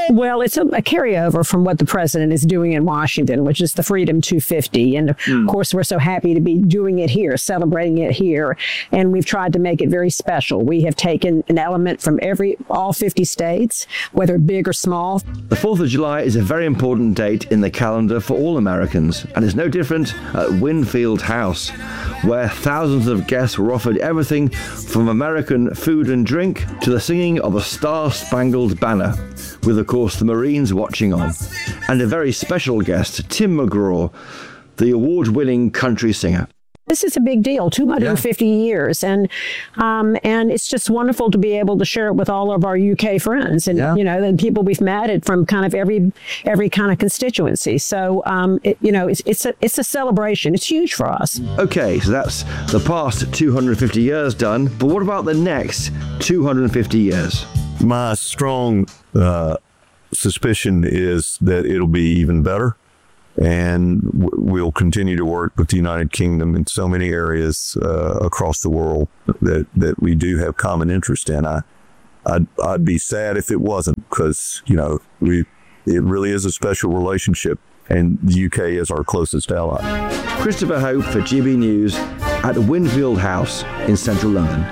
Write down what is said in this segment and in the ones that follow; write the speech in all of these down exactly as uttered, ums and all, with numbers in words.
Well, it's a, a carryover from what the president is doing in Washington, which is the Freedom two fifty. And mm. of course, we're so happy to be doing it here, celebrating it here. And we've tried to make it very special. We have taken an element from every all fifty states, whether big or small. The fourth of July is a very important date in the calendar for all Americans, and it's no different at Winfield House, where thousands of guests were offered everything from American food and drink to the singing of a Star-Spangled Banner, with, of course, the Marines watching on, and a very special guest, Tim McGraw, the award-winning country singer. This is a big deal, two hundred fifty yeah. years, and um, and it's just wonderful to be able to share it with all of our U K friends and yeah. you know the people we've met from kind of every every kind of constituency. So um, it, you know it's it's a it's a celebration. It's huge for us. Okay, so that's the past two hundred fifty years done, but what about the next two hundred fifty years? My strong uh, suspicion is that it'll be even better. And we'll continue to work with the United Kingdom in so many areas uh, across the world that, that we do have common interest in. I, I'd, I'd be sad if it wasn't, because, you know, we it really is a special relationship, and the U K is our closest ally. Christopher Hope for G B News at Winfield House in central London.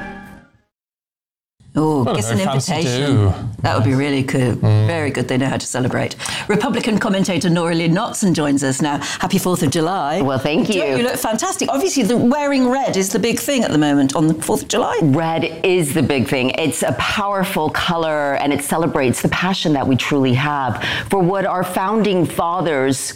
Oh, it's an invitation. That would be really cool. Mm. Very good. They know how to celebrate. Republican commentator Nora Lee Knotson joins us now. Happy fourth of July. Well, thank you. You look fantastic. Obviously, the wearing red is the big thing at the moment on the fourth of July. Red is the big thing. It's a powerful color, and it celebrates the passion that we truly have for what our founding fathers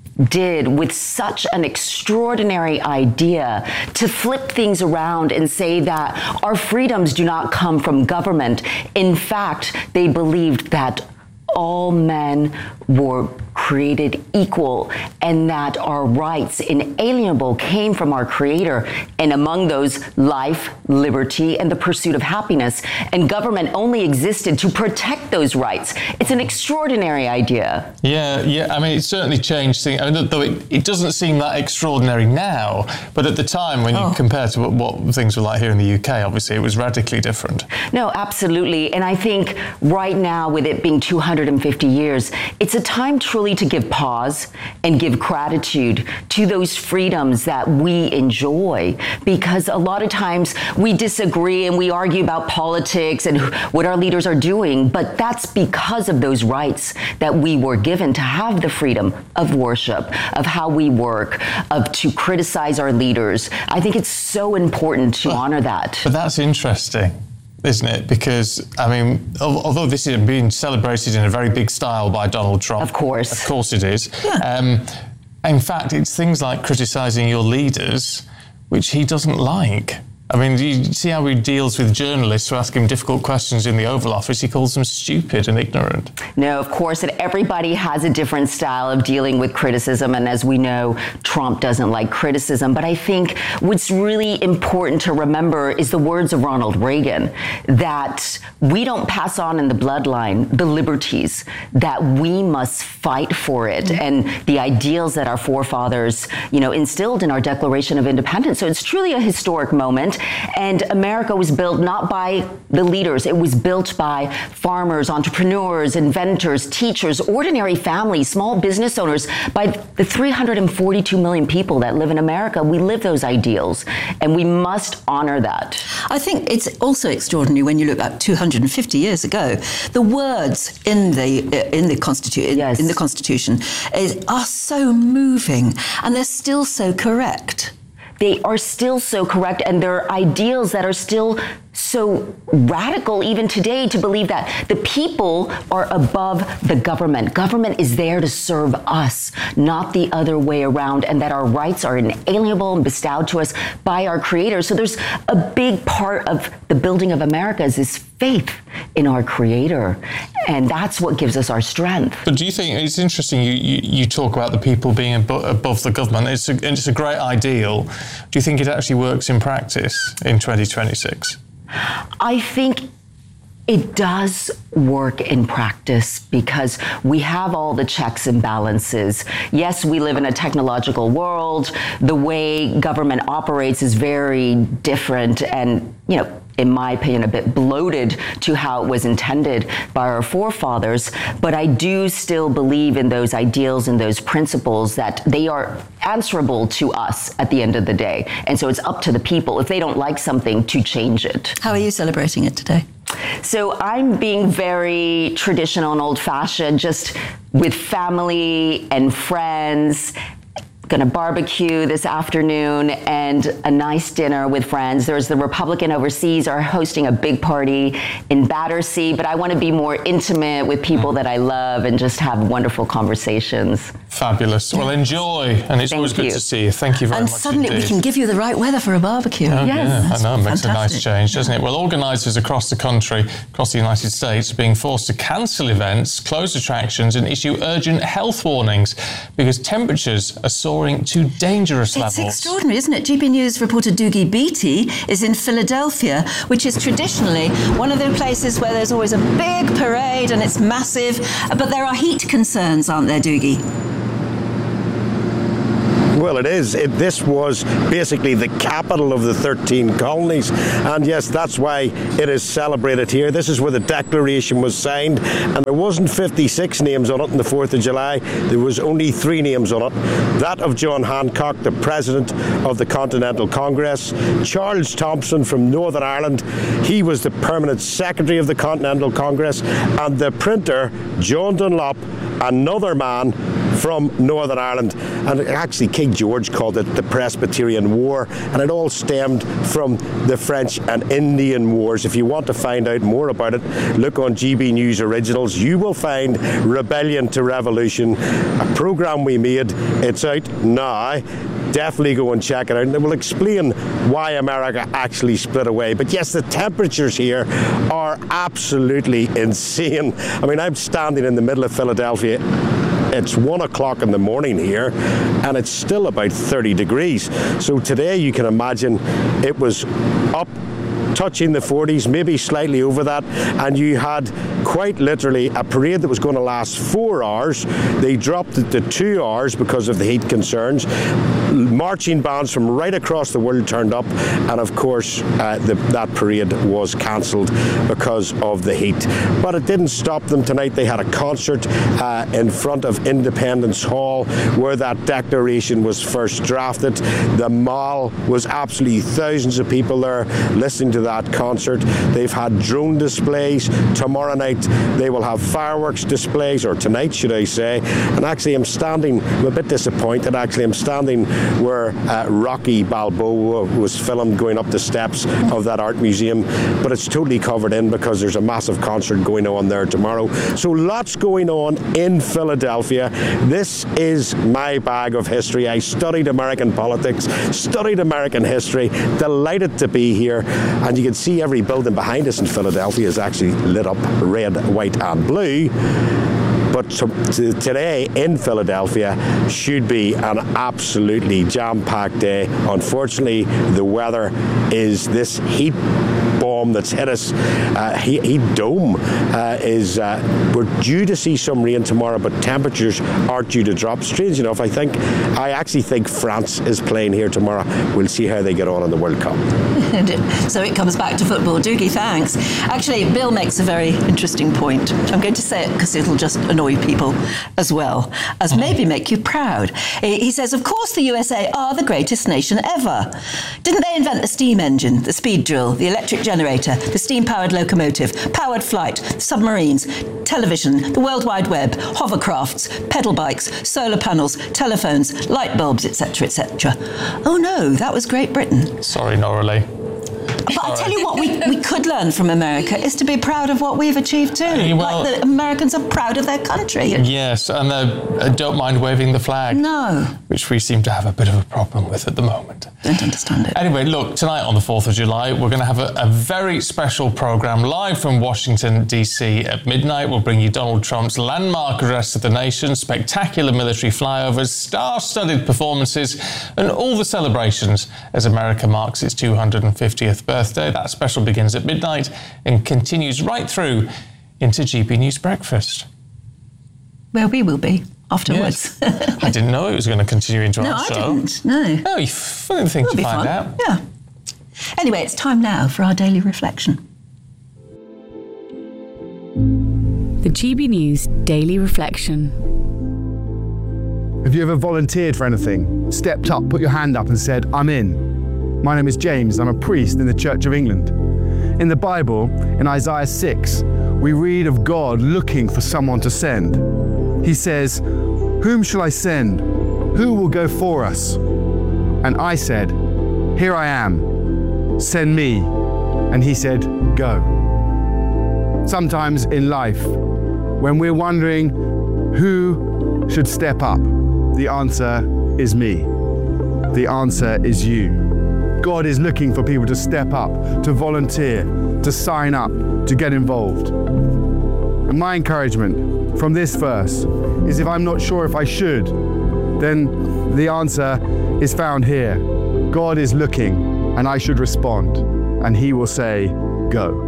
did with such an extraordinary idea to flip things around and say that our freedoms do not come from government. In fact, they believed that all men were created equal and that our rights inalienable came from our Creator, and among those, life, liberty, and the pursuit of happiness. And government only existed to protect those rights. It's an extraordinary idea. Yeah, yeah. I mean, it's certainly changed things. I mean, though it, it doesn't seem that extraordinary now, but at the time, when oh. you compare to what, what things were like here in the U K, obviously it was radically different. No, absolutely. And I think right now, with it being two hundred fifty years, it's a time truly to give pause and give gratitude to those freedoms that we enjoy, because a lot of times we disagree and we argue about politics and what our leaders are doing, but that's because of those rights that we were given to have the freedom of worship, of how we work, of to criticize our leaders. I think it's so important to but, honor that. But that's interesting, isn't it? Because, I mean, although this is being celebrated in a very big style by Donald Trump. Of course. Of course it is. Yeah. Um, in fact, it's things like criticising your leaders, which he doesn't like. I mean, you see how he deals with journalists who ask him difficult questions in the Oval Office. He calls them stupid and ignorant. No, of course, and everybody has a different style of dealing with criticism. And as we know, Trump doesn't like criticism. But I think what's really important to remember is the words of Ronald Reagan, that we don't pass on in the bloodline the liberties, that we must fight for it, mm-hmm. and the ideals that our forefathers, you know, instilled in our Declaration of Independence. So it's truly a historic moment. And America was built not by the leaders. It was built by farmers, entrepreneurs, inventors, teachers, ordinary families, small business owners, by the three hundred forty-two million people that live in America. We live those ideals, and we must honor that. I think it's also extraordinary when you look back two hundred fifty years ago. The words in the in the Constitution yes. in the Constitution is, are so moving, and they're still so correct. They are still so correct, and they're ideals that are still so radical even today, to believe that the people are above the government. Government is there to serve us, not the other way around, and that our rights are inalienable and bestowed to us by our Creator. So there's a big part of the building of America is this faith in our Creator, and that's what gives us our strength. But do you think, it's interesting, you, you, you talk about the people being above, above the government. It's a, it's a great ideal. Do you think it actually works in practice in twenty twenty-six? I think it does work in practice because we have all the checks and balances. Yes, we live in a technological world. The way government operates is very different, and, you know, in my opinion, a bit bloated to how it was intended by our forefathers. But I do still believe in those ideals and those principles that they are answerable to us at the end of the day. And so it's up to the people, if they don't like something, to change it. How are you celebrating it today? So I'm being very traditional and old-fashioned, just with family and friends. Going to barbecue this afternoon and a nice dinner with friends. There's the Republican overseas are hosting a big party in Battersea, but I want to be more intimate with people that I love and just have wonderful conversations. Fabulous. Well, enjoy, and it's Thank always good you. to see you. Thank you very And much suddenly indeed. we can give you the right weather for a barbecue. Oh, Yes. yeah, That's I know, it makes a nice fantastic. change, doesn't it? Well, organisers across the country, across the United States, are being forced to cancel events, close attractions and issue urgent health warnings because temperatures are soaring to dangerous It's levels. extraordinary, isn't it? G B News reporter Doogie Beattie is in Philadelphia, which is traditionally one of the places where there's always a big parade and it's massive, but there are heat concerns, aren't there, Doogie? Well, it is. It, this was basically the capital of the thirteen colonies. And yes, that's why it is celebrated here. This is where the Declaration was signed. And there wasn't fifty-six names on it on the fourth of July. There was only three names on it. That of John Hancock, the President of the Continental Congress. Charles Thompson from Northern Ireland. He was the Permanent Secretary of the Continental Congress. And the printer, John Dunlop, another man from Northern Ireland. And actually King George called it the Presbyterian War, and it all stemmed from the French and Indian Wars. If you want to find out more about it, look on G B News Originals. You will find Rebellion to Revolution, a programme we made. It's out now. Definitely go and check it out, and it will explain why America actually split away. But yes, the temperatures here are absolutely insane. I mean, I'm standing in the middle of Philadelphia. It's one o'clock in the morning here, and it's still about thirty degrees. So today you can imagine it was up touching the forties, maybe slightly over that, and you had quite literally a parade that was going to last four hours. They dropped it to two hours because of the heat concerns. Marching bands from right across the world turned up, and of course uh, the, that parade was cancelled because of the heat. But it didn't stop them tonight. They had a concert uh, in front of Independence Hall where that declaration was first drafted. The Mall was absolutely thousands of people there listening to that concert. They've had drone displays. Tomorrow night they will have fireworks displays, or tonight should I say. And actually I'm standing, I'm a bit disappointed actually, I'm standing where uh, Rocky Balboa was filmed going up the steps of that art museum, but it's totally covered in because there's a massive concert going on there tomorrow. So lots going on in Philadelphia. This is my bag of history. I studied American politics, studied American history, delighted to be here. And you can see every building behind us in Philadelphia is actually lit up red, white and blue. But to, to today in Philadelphia should be an absolutely jam-packed day. Unfortunately, the weather is this heat bomb that's hit us. Uh, heat, heat dome uh, is, uh, we're due to see some rain tomorrow, but temperatures aren't due to drop. Strange enough, I think, I actually think France is playing here tomorrow. We'll see how they get on in the World Cup. So it comes back to football. Doogie, thanks. Actually, Bill makes a very interesting point. I'm going to say it because it'll just annoy people as well as maybe make you proud. He says, of course the U S A are the greatest nation ever. Didn't they invent the steam engine, the speed drill, the electric generator, the steam-powered locomotive, powered flight, submarines, television, the World Wide Web, hovercrafts, pedal bikes, solar panels, telephones, light bulbs, et cetera, et cetera? Oh no, that was Great Britain. Sorry, Nora Lee. But I'll tell you what we, we could learn from America is to be proud of what we've achieved too. Uh, well, like the Americans are proud of their country. Yes, and they uh, don't mind waving the flag. No. Which we seem to have a bit of a problem with at the moment. Don't understand it. Anyway, look, tonight on the fourth of July, we're going to have a, a very special programme live from Washington, D C at midnight. We'll bring you Donald Trump's landmark address to the nation, spectacular military flyovers, star-studded performances, and all the celebrations as America marks its two hundred fiftieth birthday. That special begins at midnight and continues right through into G B News Breakfast. Where we will be afterwards. Yes. I didn't know it was going to continue into no, our I show. didn't. No. No, you funny thing It'll to be find fun. out. Yeah. Anyway, it's time now for our daily reflection. The G B News Daily Reflection. Have you ever volunteered for anything, stepped up, put your hand up and said, I'm in? My name is James, I'm a priest in the Church of England. In the Bible, in Isaiah six, we read of God looking for someone to send. He says, whom shall I send? Who will go for us? And I said, here I am, send me. And he said, go. Sometimes in life, when we're wondering who should step up, the answer is me. The answer is you. God is looking for people to step up, to volunteer, to sign up, to get involved. And my encouragement from this verse is if I'm not sure if I should, then the answer is found here. God is looking and I should respond, and he will say, go.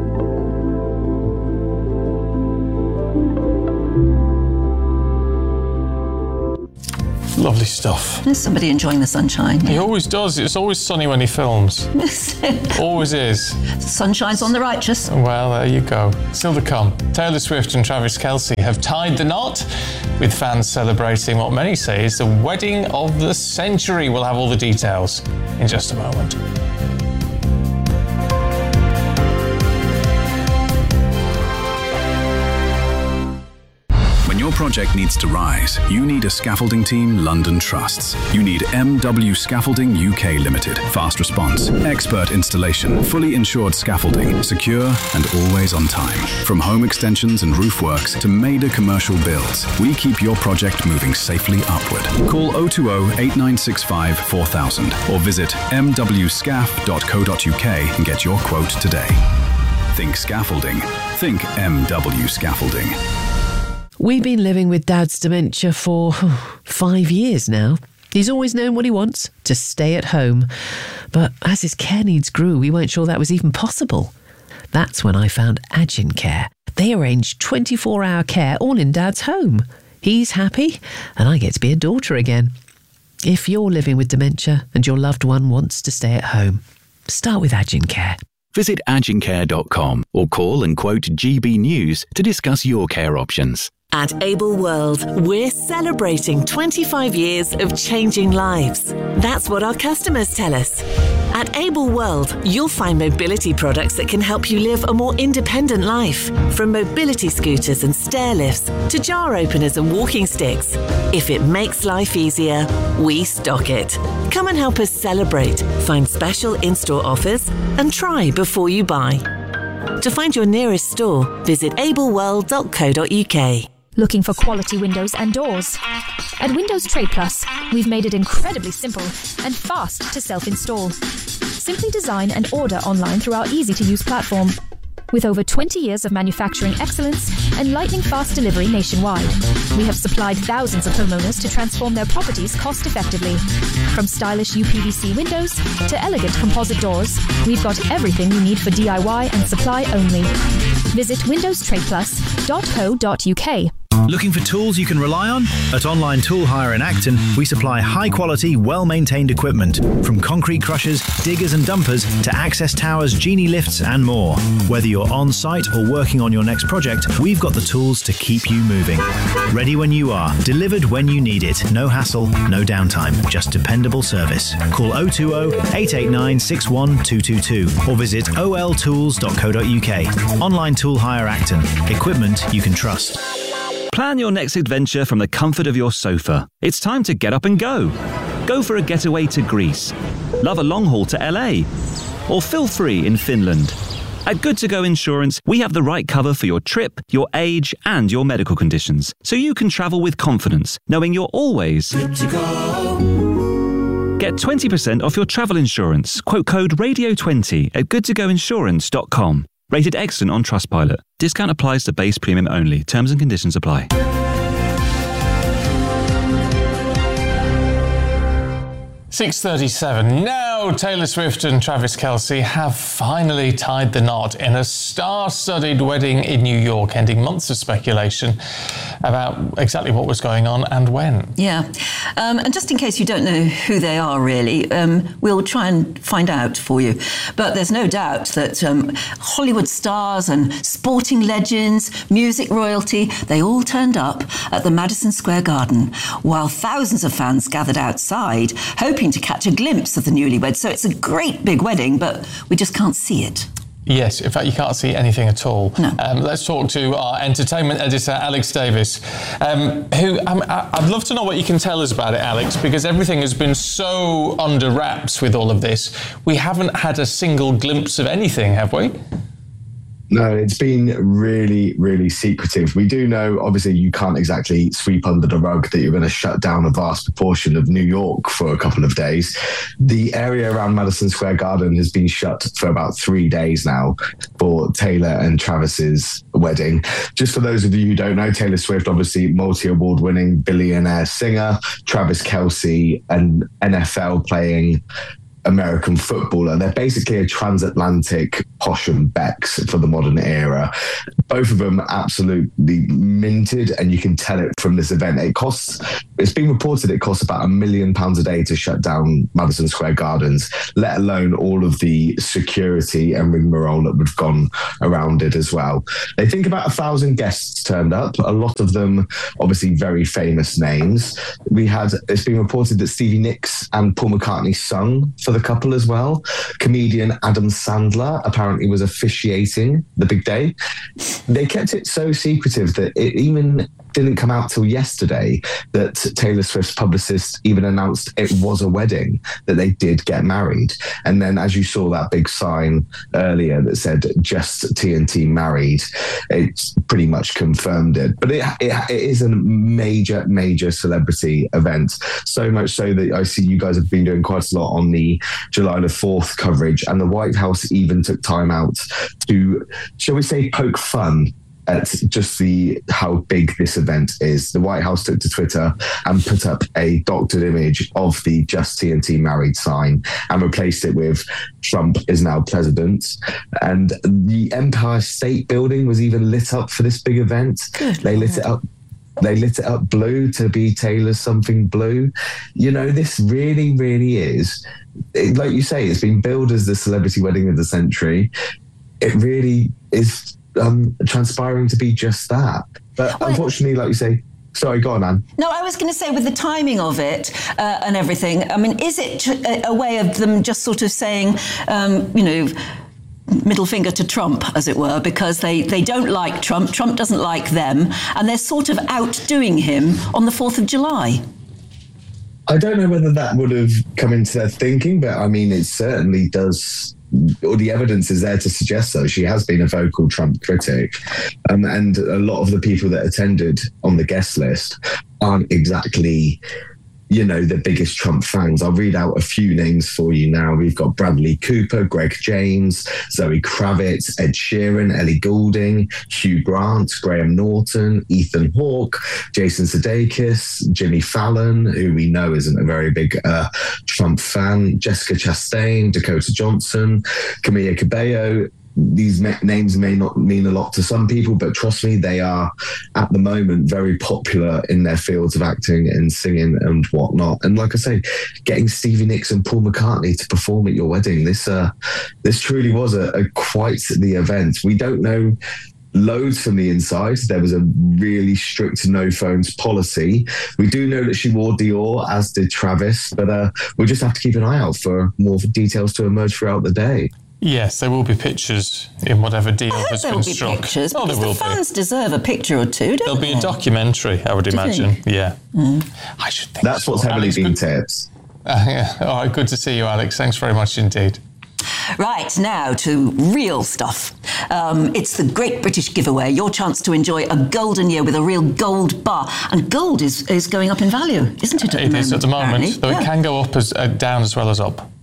Lovely stuff. There's somebody enjoying the sunshine. He always does. It's always sunny when he films. Always is. Sunshine's on the righteous. Well, there you go. Still to come. Taylor Swift and Travis Kelce have tied the knot, with fans celebrating what many say is the wedding of the century. We'll have all the details in just a moment. When your project needs to rise, you need a scaffolding team London trusts. You need M W Scaffolding U K Limited. Fast response, expert installation, fully insured scaffolding, secure and always on time. From home extensions and roof works to major commercial builds, we keep your project moving safely upward. Call oh two oh, eight nine six five, four thousand or visit m w scaff dot co dot u k and get your quote today. Think scaffolding. Think M W Scaffolding. We've been living with Dad's dementia for five years now. He's always known what he wants, to stay at home. But as his care needs grew, we weren't sure that was even possible. That's when I found Agin Care. They arrange twenty-four hour care all in Dad's home. He's happy, and I get to be a daughter again. If you're living with dementia and your loved one wants to stay at home, start with Agin Care. Visit agin care dot com or call and quote G B News to discuss your care options. At Able World, we're celebrating twenty-five years of changing lives. That's what our customers tell us. At Able World, you'll find mobility products that can help you live a more independent life. From mobility scooters and stair lifts to jar openers and walking sticks. If it makes life easier, we stock it. Come and help us celebrate, find special in-store offers, and try before you buy. To find your nearest store, visit able world dot co dot u k. Looking for quality windows and doors? At Windows Trade Plus, we've made it incredibly simple and fast to self-install. Simply design and order online through our easy-to-use platform. With over twenty years of manufacturing excellence and lightning-fast delivery nationwide, we have supplied thousands of homeowners to transform their properties cost-effectively. From stylish U P V C windows to elegant composite doors, we've got everything you need for D I Y and supply only. Visit windows trade plus dot co dot u k. Looking for tools you can rely on? At Online Tool Hire in Acton, we supply high-quality, well-maintained equipment, from concrete crushers, diggers and dumpers to access towers, genie lifts and more. Whether you're on-site or working on your next project, we've got the tools to keep you moving. Ready when you are, delivered when you need it. No hassle, no downtime, just dependable service. Call oh two oh, eight eight nine, six one two two two or visit o l tools dot co dot u k. Online Tool Hire Acton. Equipment you can trust. Plan your next adventure from the comfort of your sofa. It's time to get up and go. Go for a getaway to Greece. Love a long haul to L A. Or feel free in Finland. At Good To Go Insurance, we have the right cover for your trip, your age, and your medical conditions, so you can travel with confidence, knowing you're always good to go. Get twenty percent off your travel insurance. Quote code radio twenty at good to go insurance dot com. Rated excellent on Trustpilot. Discount applies to base premium only. Terms and conditions apply. six thirty-seven. Now now Taylor Swift and Travis Kelce have finally tied the knot in a star-studded wedding in New York, ending months of speculation about exactly what was going on and when. Yeah. Um, and just in case you don't know who they are really, um, we'll try and find out for you. But there's no doubt that um, Hollywood stars and sporting legends, music royalty, they all turned up at the Madison Square Garden, while thousands of fans gathered outside, hoping to catch a glimpse of the newlyweds. So it's a great big wedding, but we just can't see it. Yes, in fact, you can't see anything at all. No. Um, let's talk to our entertainment editor, Alex Davis, um, who um, I'd love to know what you can tell us about it, Alex, because everything has been so under wraps with all of this. We haven't had a single glimpse of anything, have we? No, it's been really, really secretive. We do know, obviously, you can't exactly sweep under the rug that you're going to shut down a vast proportion of New York for a couple of days. The area around Madison Square Garden has been shut for about three days now for Taylor and Travis's wedding. Just for those of you who don't know, Taylor Swift, obviously multi-award winning billionaire singer, Travis Kelce, an N F L playing American footballer. They're basically a transatlantic Posh and Becks for the modern era. Both of them absolutely minted, and you can tell it from this event. It costs, it's been reported it costs about a million pounds a day to shut down Madison Square Gardens, let alone all of the security and rigmarole that would have gone around it as well. They think about a thousand guests turned up, a lot of them obviously very famous names. We had, it's been reported that Stevie Nicks and Paul McCartney sung for the couple as well. Comedian Adam Sandler apparently was officiating the big day. They kept it so secretive that it even didn't come out till yesterday that Taylor Swift's publicist even announced it was a wedding, that they did get married. And then as you saw that big sign earlier that said just T N T married, it pretty much confirmed it. But it, it, it is a major, major celebrity event. So much so that I see you guys have been doing quite a lot on the July the fourth coverage, and the White House even took time out to, shall we say, poke fun at just the how big this event is. The White House took to Twitter and put up a doctored image of the Just T N T Married sign and replaced it with Trump is now president. And the Empire State Building was even lit up for this big event. Good they Lord. lit it up They lit it up blue to be Taylor something blue. You know, this really, really is, it, like you say, it's been billed as the celebrity wedding of the century. It really is um, transpiring to be just that. But well, unfortunately, like you say, sorry, go on, Anne. No, I was going to say, with the timing of it uh, and everything, I mean, is it a, a way of them just sort of saying, um, you know, middle finger to Trump, as it were, because they, they don't like Trump, Trump doesn't like them, and they're sort of outdoing him on the fourth of July? I don't know whether that would have come into their thinking, but I mean, it certainly does, or the evidence is there to suggest so. She has been a vocal Trump critic, um, and a lot of the people that attended on the guest list aren't exactly, you know, the biggest Trump fans. I'll read out a few names for you now. We've got Bradley Cooper, Greg James, Zoe Kravitz, Ed Sheeran, Ellie Goulding, Hugh Grant, Graham Norton, Ethan Hawke, Jason Sudeikis, Jimmy Fallon, who we know isn't a very big uh, Trump fan, Jessica Chastain, Dakota Johnson, Camila Cabello. These names may not mean a lot to some people, but trust me, they are at the moment very popular in their fields of acting and singing and whatnot. And like I say, getting Stevie Nicks and Paul McCartney to perform at your wedding, this uh, this truly was a, a quite the event. We don't know loads from the inside. There was a really strict no phones policy. We do know that she wore Dior, as did Travis, but uh, we'll just have to keep an eye out for more details to emerge throughout the day. Yes, there will be pictures in whatever deal has been be struck. Pictures, oh, there will the fans be. deserve a picture or two, don't There'll they? be a documentary, I would Do you imagine. think? Yeah. Mm. I should think That's so. what's heavily Alex, being good- tipped. Uh, yeah. All right, good to see you, Alex. Thanks very much indeed. Right, now to real stuff. Um, it's the Great British Giveaway, your chance to enjoy a golden year with a real gold bar. And gold is, is going up in value, isn't it, at It the is moment? at the moment, apparently? though Yeah. it can go up as uh, down as well as up.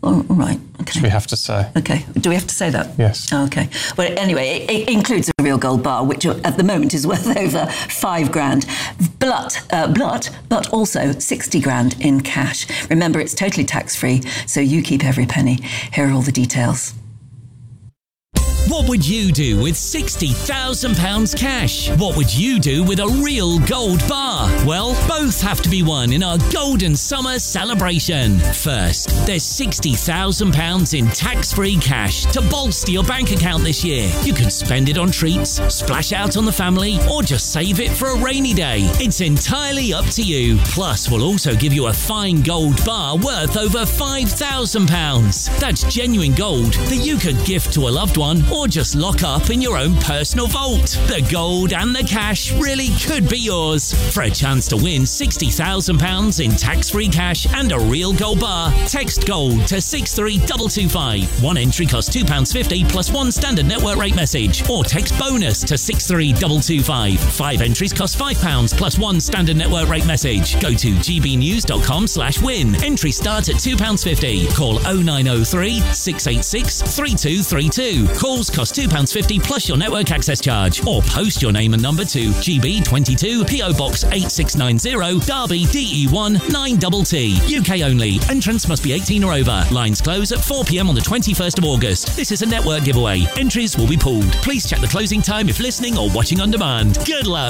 All right. Okay. We have to say. Okay. Do we have to say that? Yes. Oh, okay. Well, anyway, it, it includes a real gold bar, which at the moment is worth over five grand. But, uh, but, but also sixty grand in cash. Remember, it's totally tax-free, so you keep every penny. Here are all the details. What would you do with sixty thousand pounds cash? What would you do with a real gold bar? Well, both have to be won in our Golden Summer celebration. First, there's sixty thousand pounds in tax-free cash to bolster your bank account this year. You can spend it on treats, splash out on the family, or just save it for a rainy day. It's entirely up to you. Plus, we'll also give you a fine gold bar worth over five thousand pounds. That's genuine gold that you could gift to a loved one or just lock up in your own personal vault. The gold and the cash really could be yours. For a chance to win sixty thousand pounds in tax-free cash and a real gold bar, text GOLD to six three two two five. One entry costs two pounds fifty plus one standard network rate message, or text BONUS to six three two two five. Five entries cost five pounds plus one standard network rate message. Go to gbnews.com slash win. Entry starts at two pounds fifty. Call oh nine oh three, six eight six, three two three two. Calls cost two pounds fifty plus your network access charge, or post your name and number to G B twenty-two P O Box eight six nine zero, Derby D E one nine T T. U K only. Entrants must be eighteen or over. Lines close at four p.m. on the twenty-first of August. This is a network giveaway. Entries will be pooled. Please check the closing time if listening or watching on demand. Good luck.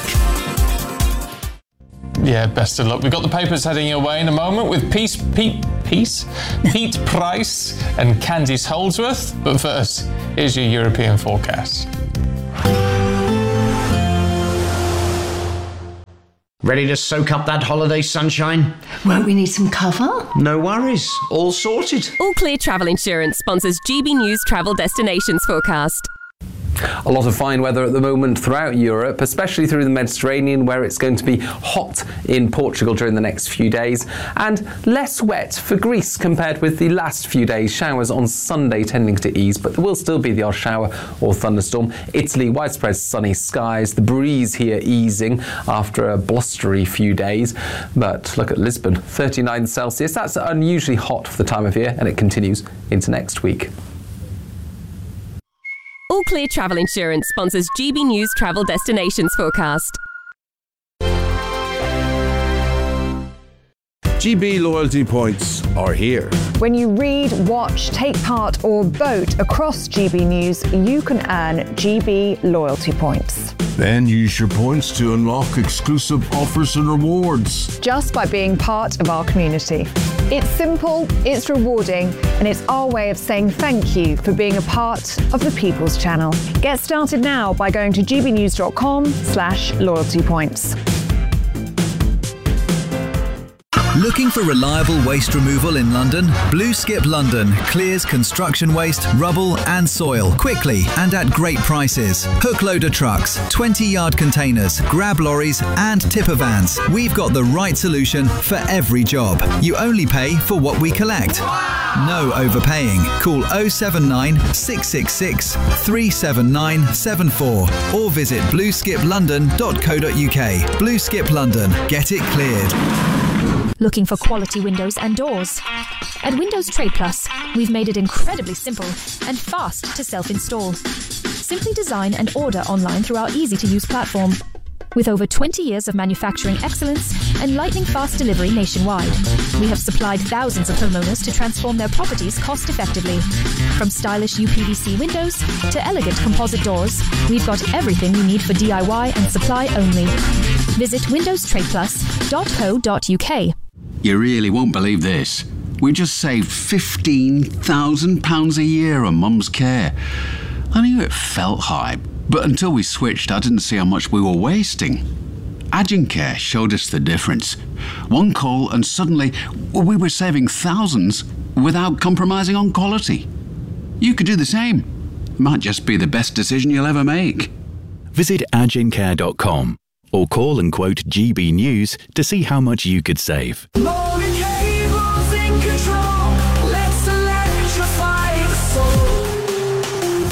Yeah, best of luck. We've got the papers heading your way in a moment with Peace, Pete, Peace, Pete Price and Candice Holdsworth. But first, here's your European forecast. Ready to soak up that holiday sunshine? Won't we need some cover? No worries. All sorted. All Clear Travel Insurance sponsors G B News Travel Destinations Forecast. A lot of fine weather at the moment throughout Europe, especially through the Mediterranean, where it's going to be hot in Portugal during the next few days, and less wet for Greece compared with the last few days. Showers on Sunday tending to ease, but there will still be the odd shower or thunderstorm. Italy, widespread sunny skies, the breeze here easing after a blustery few days. But look at Lisbon, thirty-nine Celsius. That's unusually hot for the time of year, and it continues into next week. All Clear Travel Insurance sponsors G B News Travel Destinations Forecast. G B loyalty points are here. When you read, watch, take part or vote across G B News, you can earn G B loyalty points. Then use your points to unlock exclusive offers and rewards. Just by being part of our community. It's simple, it's rewarding, and it's our way of saying thank you for being a part of the People's Channel. Get started now by going to gbnews.com slash loyalty points. Looking for reliable waste removal in London? Blue Skip London clears construction waste, rubble and soil quickly and at great prices. Hook loader trucks, twenty yard containers, grab lorries and tipper vans. We've got the right solution for every job. You only pay for what we collect. No overpaying. Call oh seven nine, six six six, three seven nine seven four or visit blue skip london dot co dot uk. Blue Skip London. Get it cleared. Looking for quality windows and doors? At Windows Trade Plus, we've made it incredibly simple and fast to self-install. Simply design and order online through our easy-to-use platform. With over twenty years of manufacturing excellence and lightning-fast delivery nationwide, we have supplied thousands of homeowners to transform their properties cost-effectively. From stylish U P V C windows to elegant composite doors, we've got everything you need for D I Y and supply only. Visit windows trade plus dot co dot uk. You really won't believe this. We just saved fifteen thousand pounds a year on Mum's care. I knew it felt high, but until we switched, I didn't see how much we were wasting. Agencare showed us the difference. One call and suddenly we were saving thousands without compromising on quality. You could do the same. Might just be the best decision you'll ever make. Visit agencare dot com or call and quote G B News to see how much you could save. Morning cables in control. Let's electrify the soul.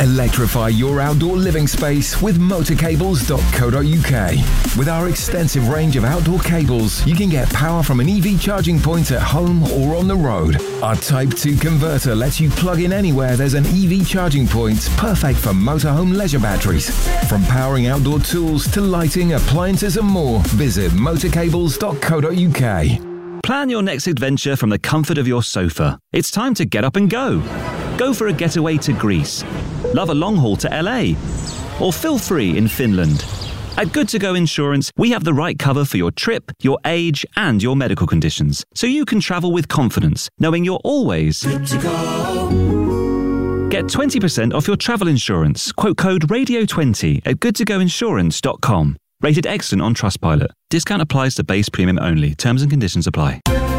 Electrify your outdoor living space with motor cables dot co dot uk. With our extensive range of outdoor cables, you can get power from an E V charging point at home or on the road. Our Type two converter lets you plug in anywhere there's an E V charging point, perfect for motorhome leisure batteries. From powering outdoor tools to lighting, appliances and more, visit motor cables dot co dot uk. Plan your next adventure from the comfort of your sofa. It's time to get up and go. Go for a getaway to Greece. Love a long haul to L A. Or feel free in Finland. At Good To Go Insurance, we have the right cover for your trip, your age, and your medical conditions, so you can travel with confidence, knowing you're always good to go. Get twenty percent off your travel insurance. Quote code radio twenty at good to go insurance dot com. Rated excellent on Trustpilot. Discount applies to base premium only. Terms and conditions apply.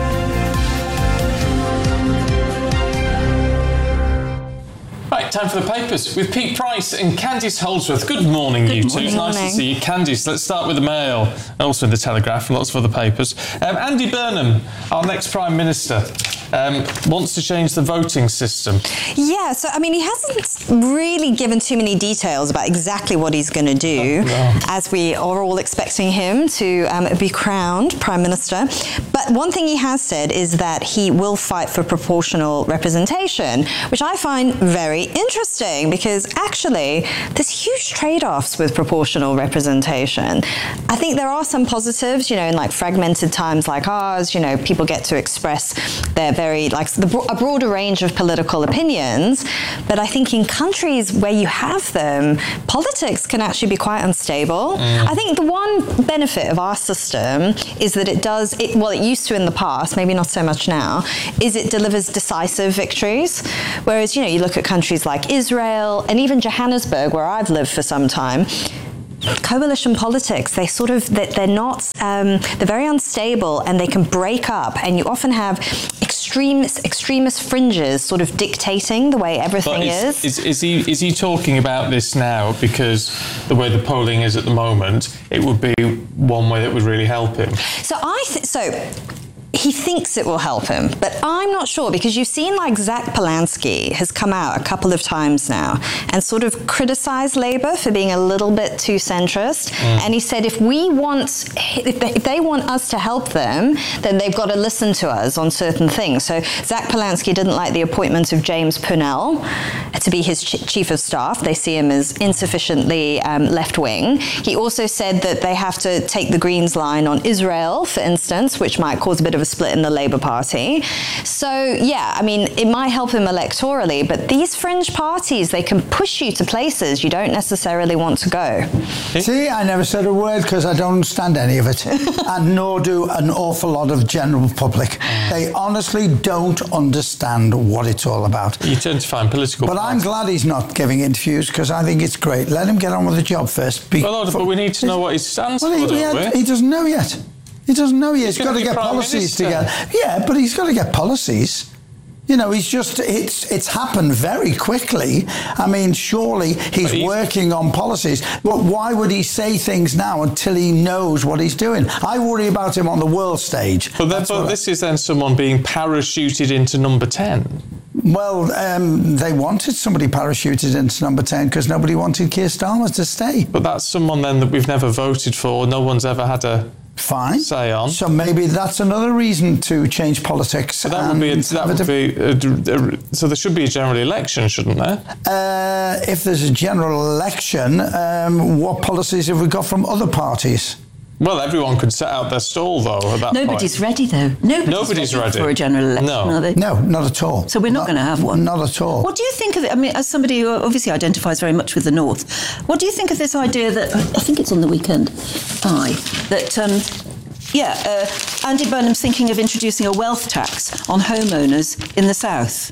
Right, time for the papers with Pete Price and Candice Holdsworth. Good morning, Good you two. morning. It's nice Morning. to see you. Candice, let's start with the Mail, also in the Telegraph and lots of other papers. Um, Andy Burnham, our next Prime Minister, um, wants to change the voting system. Yeah, so I mean, he hasn't really given too many details about exactly what he's going to do, Oh, no. as we are all expecting him to um, be crowned Prime Minister. But one thing he has said is that he will fight for proportional representation, which I find very interesting because actually there's huge trade-offs with proportional representation. I think there are some positives, you know, in like fragmented times like ours, you know, people get to express their very, like the, bro- a broader range of political opinions. But I think in countries where you have them, politics can actually be quite unstable. Mm. I think the one benefit of our system is that it does, it, well, it used to in the past, maybe not so much now, is it delivers decisive victories. Whereas, you know, you look at countries like Israel and even Johannesburg, where I've lived for some time, coalition politics, they sort of, they're, they're not, um, they're very unstable and they can break up, and you often have extremist, extremist fringes sort of dictating the way everything But is. is, is, is, he, is he talking about this now because the way the polling is at the moment, it would be one way that would really help him? So I th- so he thinks it will help him, but I'm not sure, because you've seen like Zach Polanski has come out a couple of times now and sort of criticized Labour for being a little bit too centrist. Mm. And he said if we want, if they, if they want us to help them, then they've got to listen to us on certain things. So Zach Polanski didn't like the appointment of James Purnell to be his ch- chief of staff. They see him as insufficiently um, left-wing. He also said that they have to take the Greens line on Israel, for instance, which might cause a bit of a split in the Labour Party. So, yeah, I mean, it might help him electorally, but these fringe parties, they can push you to places you don't necessarily want to go. See, I never said a word because I don't understand any of it, and nor do an awful lot of general public. They honestly don't understand what it's all about. You tend to find political But I'm parties. glad he's not giving interviews because I think it's great. Let him get on with the job first. Be- Well, but we need to know what he stands Well, he, for, he, don't had- we? he doesn't know yet. He doesn't know yet. He's He's got gonna to be get Prime policies Minister. together. Yeah, but he's got to get policies. You know, he's just, it's it's happened very quickly. I mean, surely he's, he's- working on policies. But why would he say things now until he knows what he's doing? I worry about him on the world stage. But, then, but this is then someone being parachuted into number ten. Well, um, they wanted somebody parachuted into number ten because nobody wanted Keir Starmer to stay. But that's someone then that we've never voted for, no one's ever had a Fine. say on. So maybe that's another reason to change politics. So that would be, a, and that have a would be a, a, so there should be a general election, shouldn't there? Uh, if there's a general election, um, what policies have we got from other parties? Well, everyone could set out their stall, though, at that Nobody's point. ready, though. Nobody's, Nobody's ready. for a general election, No. are they? No, not at all. So we're not, Not- going to have one? Not at all. What do you think of it? I mean, as somebody who obviously identifies very much with the North, what do you think of this idea that, I think it's on the weekend, aye, that, um, yeah, uh, Andy Burnham's thinking of introducing a wealth tax on homeowners in the South?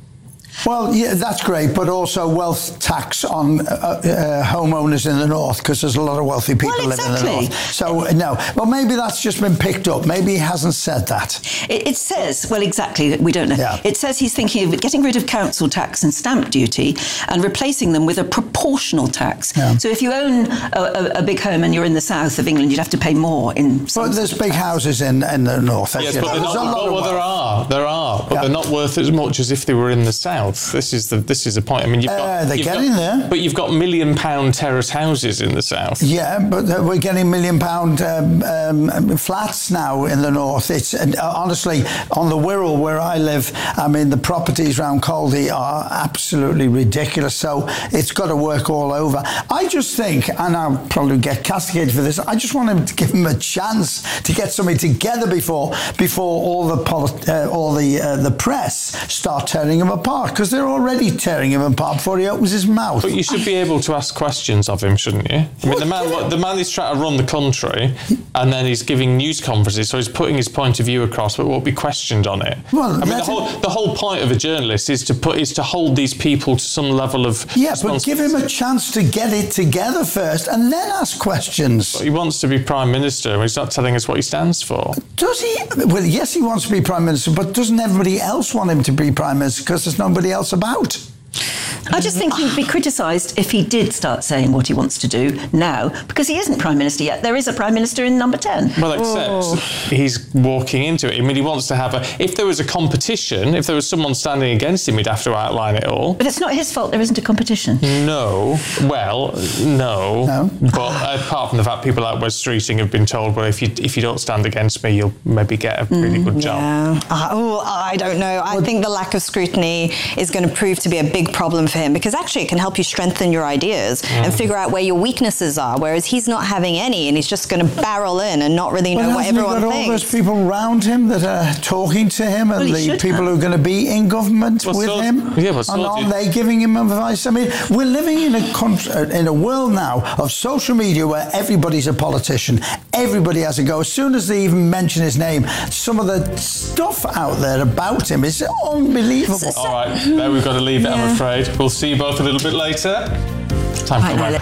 Well, yeah, that's great, but also wealth tax on uh, uh, homeowners in the north, because there's a lot of wealthy people Well, living in the exactly. north. So, uh, no. Well, maybe that's just been picked up. Maybe he hasn't said that. It, it says, well, exactly, we don't know. Yeah. It says he's thinking of getting rid of council tax and stamp duty and replacing them with a proportional tax. Yeah. So if you own a, a, a big home and you're in the south of England, you'd have to pay more in some But there's big houses in, in the north. Yes, you but know. they're There's a not, lot of well, there wealth. are, there are, but Yeah. they're not worth as much as if they were in the south. south. This is the this is the point. I mean, you've got Uh, they're you've getting got, there. but you've got million pound terrace houses in the south. Yeah, but uh, we're getting million pound um, um, flats now in the north. It's uh, honestly on the Wirral where I live. I mean, the properties around Caldy are absolutely ridiculous. So it's got to work all over. I just think, and I'll probably get castigated for this, I just want him to give him a chance to get something together before before all the polit- uh, all the uh, the press start tearing him apart, because they're already tearing him apart before he opens his mouth. But you should be able to ask questions of him, shouldn't you? I mean, the man the man is trying to run the country, and then he's giving news conferences, so he's putting his point of view across, but won't be questioned on it. Well, I mean, the whole the whole point of a journalist is to put is to hold these people to some level of yeah, but give him a chance to get it together first, and then ask questions. But he wants to be Prime Minister, and he's not telling us what he stands for. Does he? Well, yes, he wants to be Prime Minister, but doesn't everybody else want him to be Prime Minister because there's nobody else about? I just think he'd be criticised if he did start saying what he wants to do now, because he isn't Prime Minister yet. There is a Prime Minister in number ten. Well, except oh. he's walking into it. I mean, he wants to have a... If there was a competition, if there was someone standing against him, he'd have to outline it all. But it's not his fault there isn't a competition. No. Well, no. No. But apart from the fact people like Wes Streeting have been told, well, if you if you don't stand against me, you'll maybe get a really mm, good job. Yeah. Uh, oh, I don't know. I think the lack of scrutiny is going to prove to be a big problem for him, because actually it can help you strengthen your ideas mm. and figure out where your weaknesses are, whereas he's not having any and he's just going to barrel in and not really know well, what everyone got thinks. All those people around him that are talking to him, and well, the people have. who are going to be in government well, with so, him, yeah, well, so and aren't they giving him advice? I mean, we're living in a country, in a world now of social media where everybody's a politician, everybody has a go. As soon as they even mention his name, some of the stuff out there about him is unbelievable. All right, there we've got to leave it, yeah. I'm afraid. We'll see you both a little bit later. Time for Hi,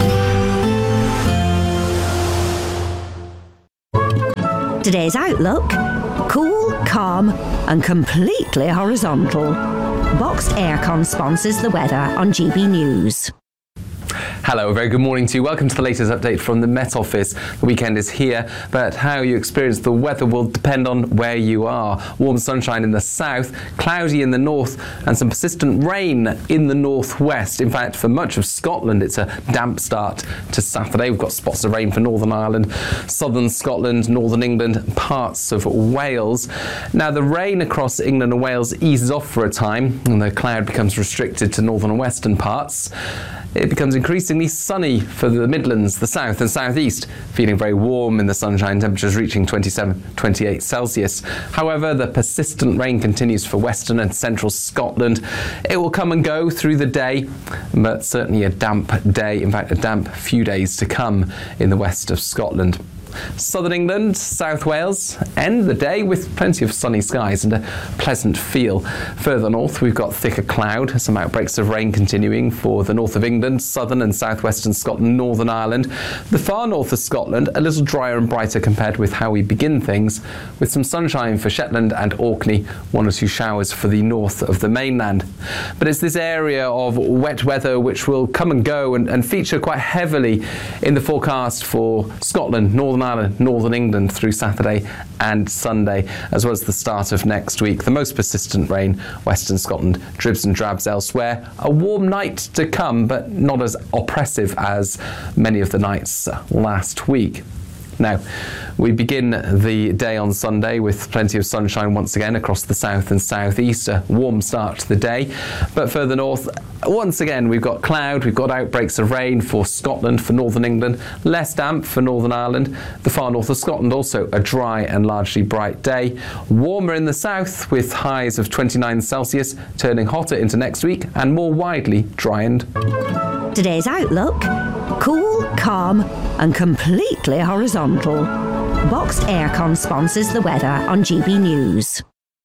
Today's Outlook: cool, calm, and completely horizontal. Boxed Aircon sponsors the weather on G B News. Hello, a very good morning to you. Welcome to the latest update from the Met Office. The weekend is here, but how you experience the weather will depend on where you are. Warm sunshine in the south, cloudy in the north, and some persistent rain in the northwest. In fact, for much of Scotland, it's a damp start to Saturday. We've got spots of rain for Northern Ireland, southern Scotland, northern England, parts of Wales. Now, the rain across England and Wales eases off for a time, and the cloud becomes restricted to northern and western parts. It becomes increasingly sunny for the Midlands, the south and southeast, feeling very warm in the sunshine, temperatures reaching twenty-seven, twenty-eight Celsius. However, the persistent rain continues for western and central Scotland. It will come and go through the day, but certainly a damp day, in fact a damp few days to come in the west of Scotland. Southern England, South Wales end the day with plenty of sunny skies and a pleasant feel. Further north, we've got thicker cloud, some outbreaks of rain continuing for the north of England, southern and southwestern Scotland, Northern Ireland. The far north of Scotland, a little drier and brighter compared with how we begin things, with some sunshine for Shetland and Orkney, one or two showers for the north of the mainland. But it's this area of wet weather which will come and go and, and feature quite heavily in the forecast for Scotland, Northern Ireland, Northern England through Saturday and Sunday, as well as the start of next week. The most persistent rain, Western Scotland, dribs and drabs elsewhere. A warm night to come, but not as oppressive as many of the nights last week. Now, we begin the day on Sunday with plenty of sunshine once again across the south and southeast, a warm start to the day. But further north, once again, we've got cloud, we've got outbreaks of rain for Scotland, for Northern England, less damp for Northern Ireland. The far north of Scotland, also a dry and largely bright day. Warmer in the south with highs of twenty-nine Celsius, turning hotter into next week and more widely dry and... Today's Outlook: cool, calm, and completely horizontal. Boxed Aircon sponsors the weather on G B News.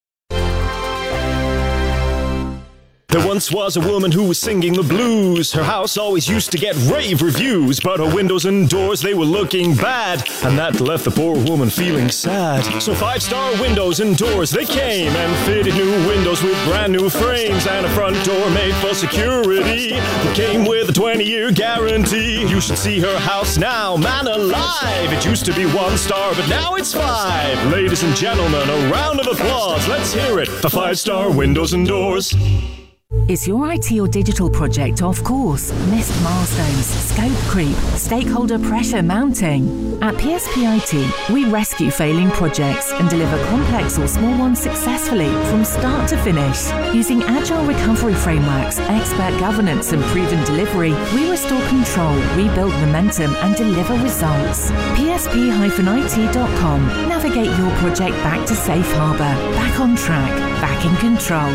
There once was a woman who was singing the blues. Her house always used to get rave reviews, but her windows and doors, they were looking bad, and that left the poor woman feeling sad. So Five Star Windows and Doors, they came and fitted new windows with brand new frames and a front door made for security. It came with a twenty-year guarantee. You should see her house now, man alive. It used to be one star, but now it's five. Ladies and gentlemen, a round of applause. Let's hear it for Five Star Windows and Doors. Is your I T or digital project off course? Missed milestones, scope creep, stakeholder pressure mounting? At P S P I T, we rescue failing projects and deliver complex or small ones successfully from start to finish. Using agile recovery frameworks, expert governance and proven delivery, we restore control, rebuild momentum and deliver results. P S P I T dot com. Navigate your project back to safe harbour, back on track, back in control.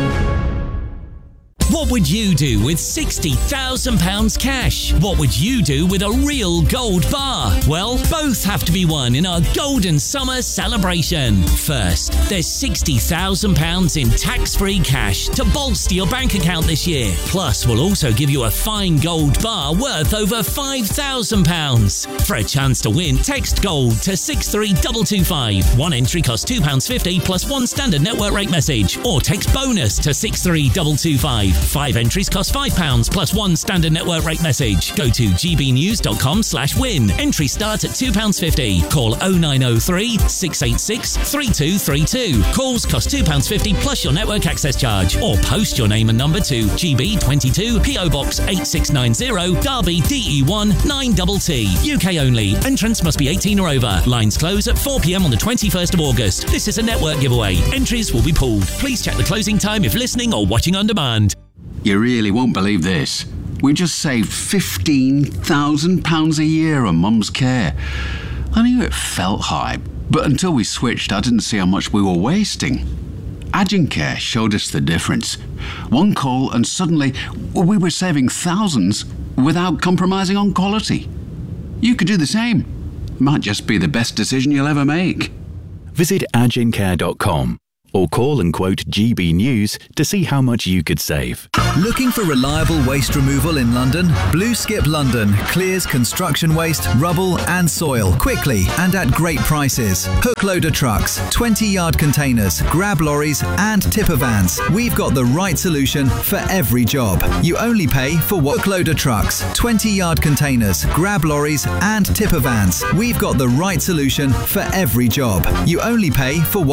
What would you do with sixty thousand pounds cash? What would you do with a real gold bar? Well, both have to be won in our Golden Summer celebration. First, there's sixty thousand pounds in tax-free cash to bolster your bank account this year. Plus, we'll also give you a fine gold bar worth over five thousand pounds. For a chance to win, text GOLD to six three two two five. One entry costs two pounds fifty plus one standard network rate message. Or text BONUS to six three two two five. Five entries cost five pounds plus one standard network rate message. Go to gbnews.com slash win. Entry starts at two pounds fifty. Call oh nine oh three, six eight six, three two three two. Calls cost two pounds fifty plus your network access charge. Or post your name and number to G B twenty-two, P O Box eight six nine zero, Derby D E one nine T T. U K only. Entrants must be eighteen or over. Lines close at four p.m. on the twenty-first of August. This is a network giveaway. Entries will be pulled. Please check the closing time if listening or watching on demand. You really won't believe this. We just saved fifteen thousand pounds a year on Mum's care. I knew it felt high, but until we switched, I didn't see how much we were wasting. Agencare showed us the difference. One call and suddenly we were saving thousands without compromising on quality. You could do the same. Might just be the best decision you'll ever make. Visit agencare dot com. Or call and quote G B News to see how much you could save. Looking for reliable waste removal in London? Blue Skip London clears construction waste, rubble and soil quickly and at great prices. Hook loader trucks, twenty yard containers, grab lorries and tipper vans. We've got the right solution for every job. You only pay for what? Hook loader trucks, twenty yard containers, grab lorries and tipper vans. We've got the right solution for every job. You only pay for what?